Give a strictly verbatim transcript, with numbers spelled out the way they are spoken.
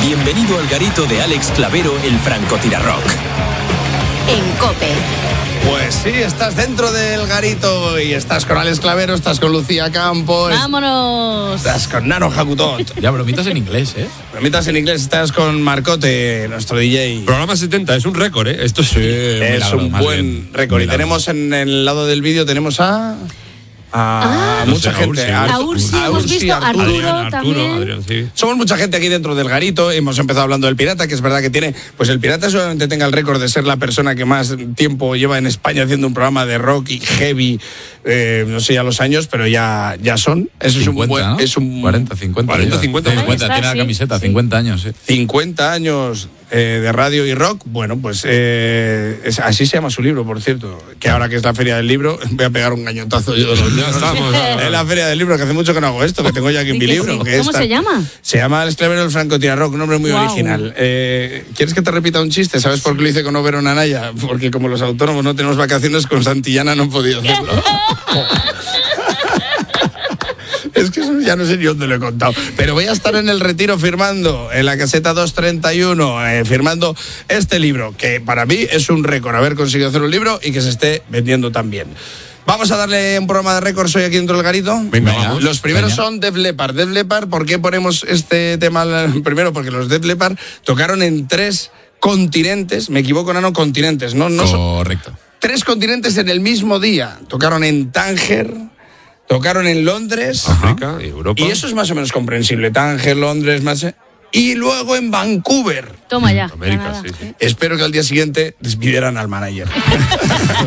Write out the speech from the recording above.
Bienvenido al garito de Alex Clavero, el francotirarrock. En COPE. Pues sí, estás dentro del garito y estás con Alex Clavero, estás con Lucía Campos. ¡Vámonos! Estás con Nano Jacutot. Ya, bromitas en inglés, ¿eh? Bromitas en inglés, estás con Marcote, nuestro D J. Programa setenta, es un récord, ¿eh? Esto sí, es milagro, un buen récord. Y tenemos en el lado del vídeo, tenemos a... a Ah, mucha no sé, gente. a A Ursi a hemos Ursi, visto, Arturo. Arturo, Adrián, Arturo, también. Adrián, sí. Somos mucha gente aquí dentro del garito. Hemos empezado hablando del pirata, que es verdad que tiene... Pues el pirata solamente tenga el récord de ser la persona que más tiempo lleva en España haciendo un programa de rock y heavy, eh, no sé ya los años, pero ya, ya son. Eso cincuenta, es un buen... ¿no? Es un cuarenta, cincuenta. cuarenta, ya. cincuenta. cincuenta, Ahí está, tiene la sí, camiseta, sí. cincuenta años, sí. cincuenta años eh, de radio y rock. Bueno, pues eh, es, así se llama su libro, por cierto. Que ahora que es la Feria del Libro, voy a pegar un gañotazo yo. Ya estamos. Es la Feria del Libro, que hace mucho que no hago esto, que tengo ya aquí en mi Sí, que libro. sí. que ¿Cómo esta- se llama? Se llama Alex Clavero, el francotirarrock, un nombre muy Guau. original. Eh, ¿Quieres que te repita un chiste? ¿Sabes por qué lo hice con Over Anaya? Porque como los autónomos no tenemos vacaciones, con Santillana no he podido hacerlo. Es que eso ya no sé ni dónde lo he contado. Pero voy a estar en el Retiro firmando, en la caseta doscientos treinta y uno, eh, firmando este libro, que para mí es un récord haber conseguido hacer un libro y que se esté vendiendo tan bien. Vamos a darle un programa de récords hoy aquí dentro del garito. Venga, vamos. Los primeros Venga. son Def Leppard. Def Leppard, ¿por qué ponemos este tema? Primero, porque los Def Leppard tocaron en tres continentes. Me equivoco, no, no, continentes. No, no son Correcto. tres continentes en el mismo día. Tocaron en Tánger, tocaron en Londres. África y Europa. Y eso es más o menos comprensible. Tánger, Londres, más... Y luego en Vancouver. Toma ya. América, ya nada. sí, sí. Espero que al día siguiente despidieran al manager.